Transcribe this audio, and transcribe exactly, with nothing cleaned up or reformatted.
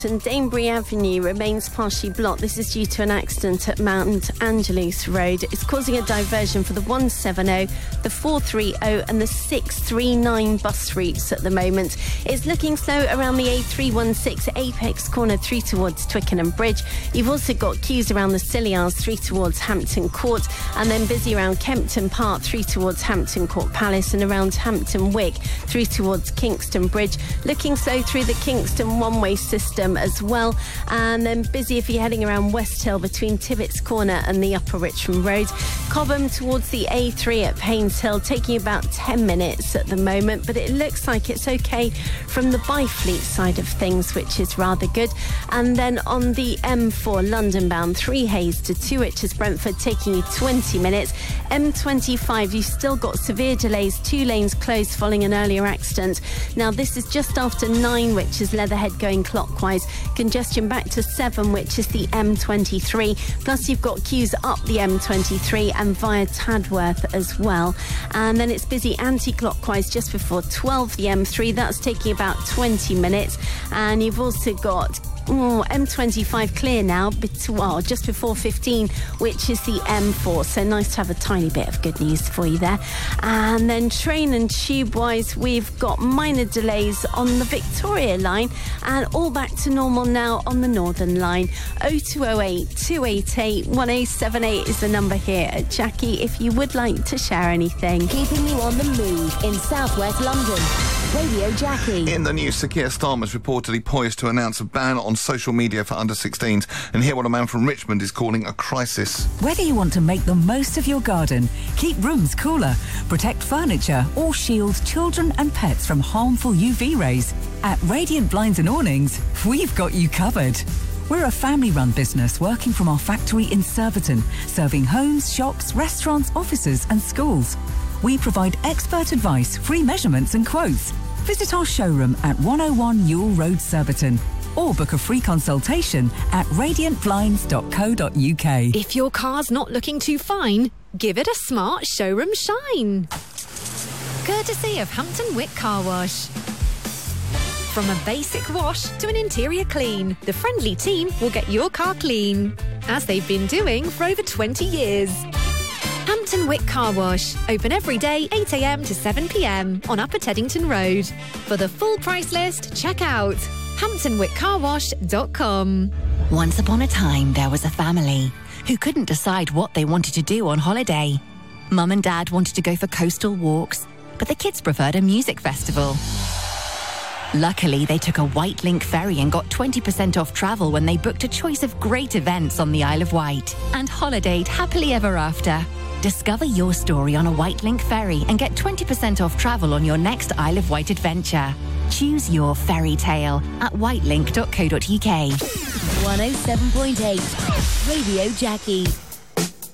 And Danebury Avenue remains partially blocked. This is due to an accident at Mount Angelus Road. It's causing a diversion for the one seventy, the four thirty and the six thirty-nine bus routes at the moment. It's looking slow around the A three sixteen Apex corner through towards Twickenham Bridge. You've also got queues around the Scilly Isles through towards Hampton Court, and then busy around Kempton Park through towards Hampton Court Palace and around Hampton Wick through towards Kingston Bridge. Looking slow through the Kingston one-way system as well, and then busy if you're heading around West Hill between Tibbets Corner and the Upper Richmond Road. Cobham towards the A three at Paynes Hill, taking about ten minutes at the moment, but it looks like it's okay from the Byfleet side of things, which is rather good. And then on the M four London bound, Three Hayes to Twitches Brentford, taking you twenty minutes. M twenty-five, you've still got severe delays, two lanes closed following an earlier accident. Now this is just after nine, which is Leatherhead going clockwise. Congestion back to seven, which is the M twenty-three. Plus you've got queues up the M twenty-three and via Tadworth as well. And then it's busy anti-clockwise just before twelve, the M three. That's taking about twenty minutes. And you've also got Oh, M twenty-five clear now, but, well, just before fifteen, which is the M four. So nice to have a tiny bit of good news for you there. And then train and tube-wise, we've got minor delays on the Victoria line and all back to normal now on the Northern line. oh two oh eight, two eight eight, one oh seven eight is the number here at Jackie if you would like to share anything. Keeping you on the move in southwest London. Radio Jackie. In the news, Sir Keir Starmer's reportedly poised to announce a ban on social media for under sixteens. And hear what a man from Richmond is calling a crisis. Whether you want to make the most of your garden, keep rooms cooler, protect furniture, or shield children and pets from harmful U V rays, at Radiant Blinds and Awnings, we've got you covered. We're a family-run business working from our factory in Surbiton, serving homes, shops, restaurants, offices and schools. We provide expert advice, free measurements and quotes. Visit our showroom at one oh one Newell Road, Surbiton, or book a free consultation at radiant blinds dot co dot uk. If your car's not looking too fine, give it a smart showroom shine. Courtesy of Hampton Wick Car Wash. From a basic wash to an interior clean, the friendly team will get your car clean, as they've been doing for over twenty years. Hampton Wick Car Wash, open every day eight a m to seven p m on Upper Teddington Road. For the full price list, check out hampton wick car wash dot com. Once upon a time, there was a family who couldn't decide what they wanted to do on holiday. Mum and Dad wanted to go for coastal walks, but the kids preferred a music festival. Luckily, they took a White Link ferry and got twenty percent off travel when they booked a choice of great events on the Isle of Wight and holidayed happily ever after. Discover your story on a White Link ferry and get twenty percent off travel on your next Isle of Wight adventure. Choose your fairy tale at white link dot co dot uk. one oh seven point eight Radio Jackie.